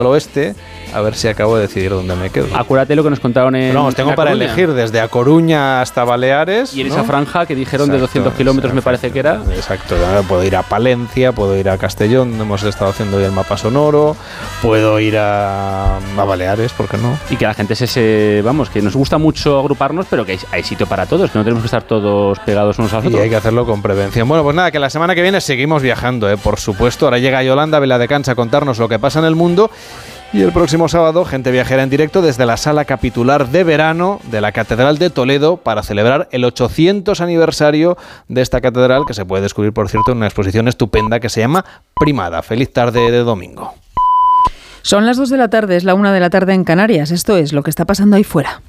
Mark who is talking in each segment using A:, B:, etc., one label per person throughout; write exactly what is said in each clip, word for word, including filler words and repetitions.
A: al oeste, a ver si acabo de decidir dónde me quedo.
B: Acuérdate lo que nos contaron en
A: Vamos, tengo para
B: Coruña.
A: elegir desde A Coruña hasta Baleares.
B: Y en
A: ¿no?
B: esa franja que dijeron
A: Exacto,
B: de doscientos kilómetros, me parece que era.
A: Exacto, puedo ir a Palencia, puedo ir a Castellón, donde hemos estado haciendo hoy el mapa sonoro, puedo ir a, a Baleares, ¿por qué no?
B: Y que la gente se, se, vamos, que nos gusta mucho agruparnos, pero que hay, hay sitio para todos, que no tenemos que estar todos pegados unos a los
A: Y
B: otros.
A: hay que hacerlo con prevención. Bueno, pues nada, que la semana que viene seguimos viajando, ¿eh? Por supuesto. Ahora llega Yolanda Viladecans a contarnos lo que pasa en el mundo. Y el próximo sábado, Gente Viajera en directo desde la sala capitular de verano de la Catedral de Toledo para celebrar el ochocientos aniversario de esta catedral, que se puede descubrir, por cierto, en una exposición estupenda que se llama Primada. Feliz tarde de domingo.
C: Son las dos de la tarde, es la una de la tarde en Canarias. Esto es lo que está pasando ahí fuera.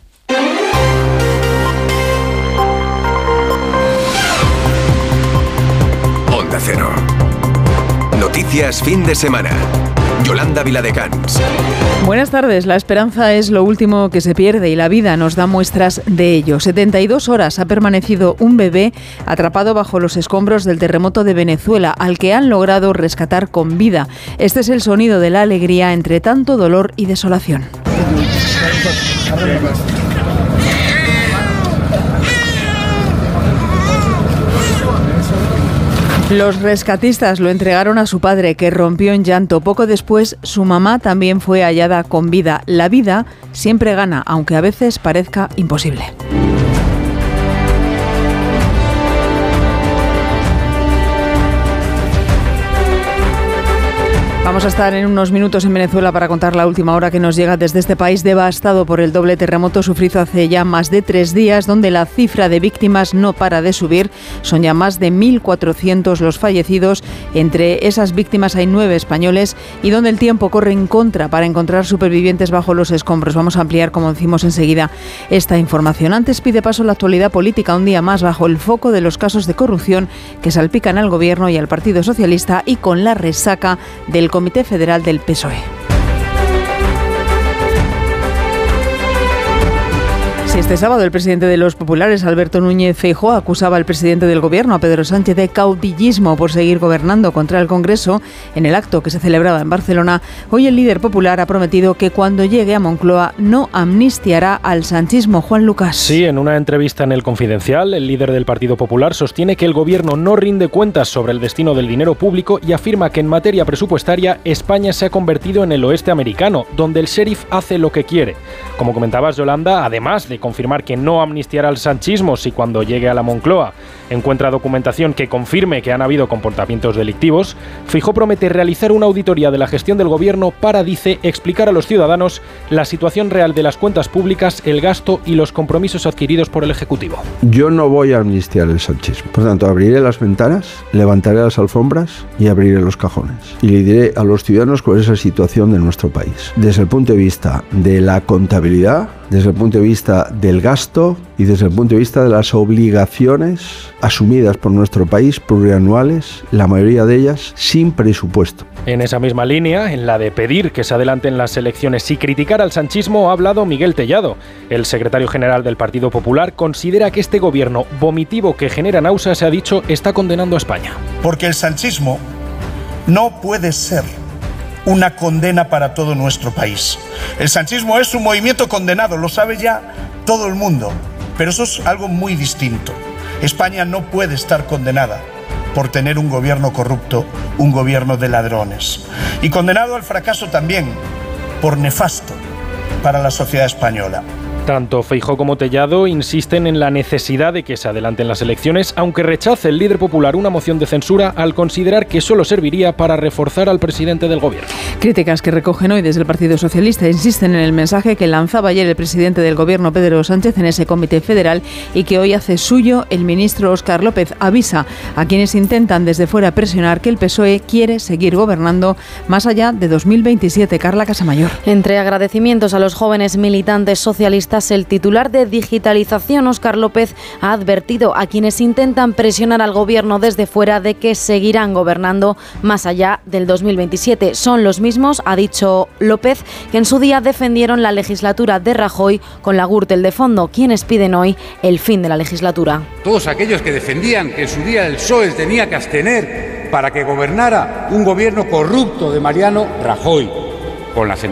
D: Onda Cero. Noticias fin de semana. Yolanda Viladecans.
C: Buenas tardes. La esperanza es lo último que se pierde y la vida nos da muestras de ello. setenta y dos horas ha permanecido un bebé atrapado bajo los escombros del terremoto de Venezuela, al que han logrado rescatar con vida. Este es el sonido de la alegría entre tanto dolor y desolación. Los rescatistas lo entregaron a su padre, que rompió en llanto. Poco después, su mamá también fue hallada con vida. La vida siempre gana, aunque a veces parezca imposible. Vamos a estar en unos minutos en Venezuela para contar la última hora que nos llega desde este país devastado por el doble terremoto sufrido hace ya más de tres días, donde la cifra de víctimas no para de subir. Son ya más de mil cuatrocientos los fallecidos. Entre esas víctimas hay nueve españoles y donde el tiempo corre en contra para encontrar supervivientes bajo los escombros. Vamos a ampliar, como decimos enseguida, esta información. Antes pide paso la actualidad política, un día más bajo el foco de los casos de corrupción que salpican al Gobierno y al Partido Socialista y con la resaca del Comité Federal del P S O E. Si este sábado el presidente de los populares, Alberto Núñez Feijóo, acusaba al presidente del Gobierno, a Pedro Sánchez, de caudillismo por seguir gobernando contra el Congreso, en el acto que se celebraba en Barcelona, hoy el líder popular ha prometido que cuando llegue a Moncloa no amnistiará al sanchismo. Juan Lucas.
E: Sí, en una entrevista en El Confidencial, el líder del Partido Popular sostiene que el Gobierno no rinde cuentas sobre el destino del dinero público y afirma que en materia presupuestaria España se ha convertido en el oeste americano, donde el sheriff hace lo que quiere. Como comentabas, Yolanda, además de confirmar que no amnistiará al sanchismo si cuando llegue a la Moncloa encuentra documentación que confirme que han habido comportamientos delictivos, Feijóo promete realizar una auditoría de la gestión del Gobierno para, dice, explicar a los ciudadanos la situación real de las cuentas públicas, el gasto y los compromisos adquiridos por el Ejecutivo.
F: Yo no voy a amnistiar el sanchismo. Por tanto, abriré las ventanas, levantaré las alfombras y abriré los cajones. Y le diré a los ciudadanos cuál es la situación de nuestro país. Desde el punto de vista de la contabilidad, desde el punto de vista del gasto y desde el punto de vista de las obligaciones asumidas por nuestro país, plurianuales, la mayoría de ellas sin presupuesto.
E: En esa misma línea, en la de pedir que se adelanten las elecciones y criticar al sanchismo, ha hablado Miguel Tellado. El secretario general del Partido Popular considera que este gobierno vomitivo que genera náuseas, se ha dicho, está condenando a España.
G: Porque el sanchismo no puede ser una condena para todo nuestro país. El sanchismo es un movimiento condenado, lo sabe ya todo el mundo, pero eso es algo muy distinto. España no puede estar condenada por tener un gobierno corrupto, un gobierno de ladrones. Y condenado al fracaso también por nefasto para la sociedad española.
E: Tanto Feijóo como Tellado insisten en la necesidad de que se adelanten las elecciones, aunque rechace el líder popular una moción de censura al considerar que solo serviría para reforzar al presidente del gobierno.
C: Críticas que recogen hoy desde el Partido Socialista insisten en el mensaje que lanzaba ayer el presidente del gobierno, Pedro Sánchez, en ese comité federal y que hoy hace suyo el ministro Óscar López. Avisa a quienes intentan desde fuera presionar que el P S O E quiere seguir gobernando más allá de dos mil veintisiete. Carla Casamayor.
H: Entre agradecimientos a los jóvenes militantes socialistas, el titular de Digitalización, Óscar López, ha advertido a quienes intentan presionar al gobierno desde fuera de que seguirán gobernando más allá del dos mil veintisiete. Son los mismos, ha dicho López, que en su día defendieron la legislatura de Rajoy con la Gürtel de fondo, quienes piden hoy el fin de la legislatura.
I: Todos aquellos que defendían que en su día el P S O E tenía que abstener para que gobernara un gobierno corrupto de Mariano Rajoy, con la